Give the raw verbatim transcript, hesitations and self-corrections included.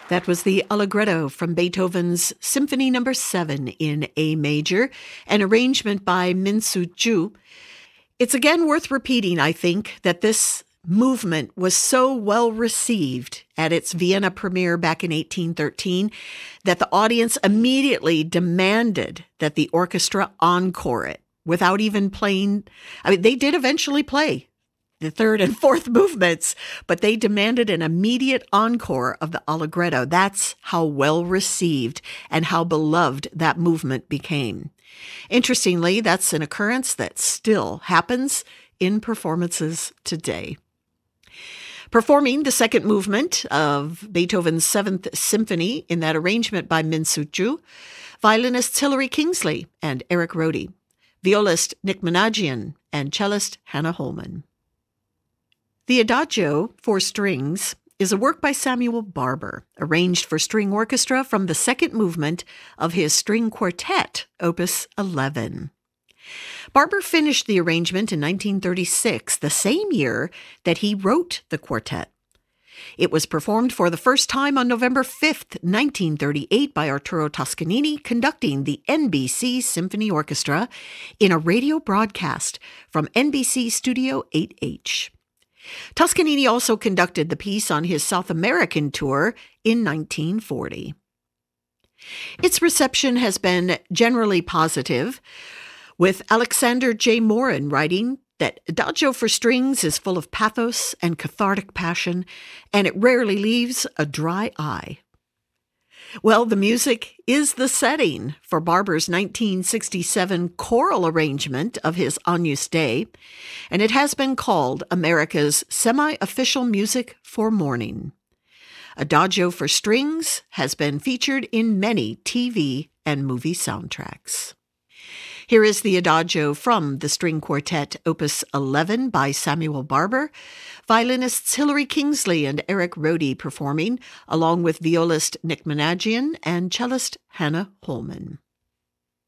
That was the Allegretto from Beethoven's Symphony Number seven in A major, an arrangement by Min Soo Ju. It's again worth repeating, I think, that this movement was so well received at its Vienna premiere back in eighteen thirteen that the audience immediately demanded that the orchestra encore it without even playing. I mean, they did eventually play the third and fourth movements, but they demanded an immediate encore of the Allegretto. That's how well received and how beloved that movement became. Interestingly, that's an occurrence that still happens in performances today. Performing the second movement of Beethoven's Seventh Symphony in that arrangement by Min Soo Ju, violinists Hilary Kingsley and Eric Rohde, violist Nick Managian, and cellist Hannah Holman. The Adagio for strings is a work by Samuel Barber, arranged for string orchestra from the second movement of his string quartet, Opus eleven. Barber finished the arrangement in nineteen thirty-six, the same year that he wrote the quartet. It was performed for the first time on November fifth, nineteen thirty-eight by Arturo Toscanini, conducting the N B C Symphony Orchestra in a radio broadcast from N B C Studio eight H. Toscanini also conducted the piece on his South American tour in nineteen forty. Its reception has been generally positive, with Alexander J. Morin writing that Adagio for strings is full of pathos and cathartic passion, and it rarely leaves a dry eye. Well, the music is the setting for Barber's nineteen sixty-seven choral arrangement of his Agnus Dei, and it has been called America's semi-official music for mourning. Adagio for strings has been featured in many T V and movie soundtracks. Here is the Adagio from the String Quartet Opus eleven by Samuel Barber, violinists Hilary Kingsley and Eric Rohde performing, along with violist Nick Managian and cellist Hannah Holman.